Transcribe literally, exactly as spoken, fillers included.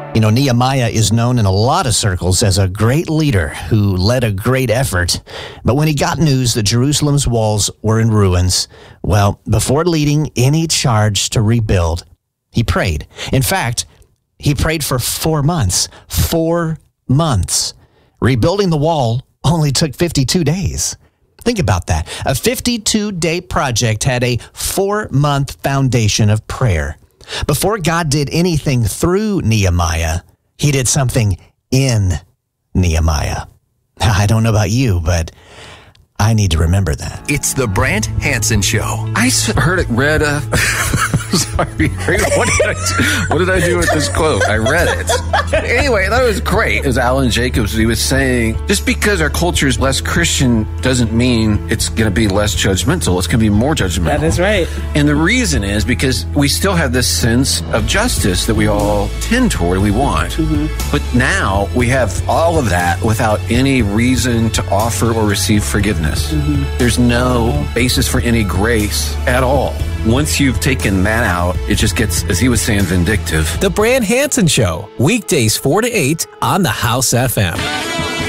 You know, Nehemiah is known in a lot of circles as a great leader who led a great effort. But when he got news that Jerusalem's walls were in ruins, well, before leading any charge to rebuild, he prayed. In fact, he prayed for four months. Four months. Rebuilding the wall only took fifty-two days. Think about that. A fifty-two day project had a four-month foundation of prayer. Before God did anything through Nehemiah, he did something in Nehemiah. I don't know about you, but I need to remember that. It's the Brant Hansen Show. I heard it read, uh, sorry, what did, I, what did I do with this quote? I read it. Anyway, that was great. As Alan Jacobs, he was saying, just because our culture is less Christian doesn't mean it's going to be less judgmental. It's going to be more judgmental. That is right. And the reason is because we still have this sense of justice that we all tend toward, we want. Mm-hmm. But now we have all of that without any reason to offer or receive forgiveness. Mm-hmm. There's no basis for any grace at all. Once you've taken that out, it just gets, as he was saying, vindictive. The Brant Hansen Show, weekdays four to eight on the House F M.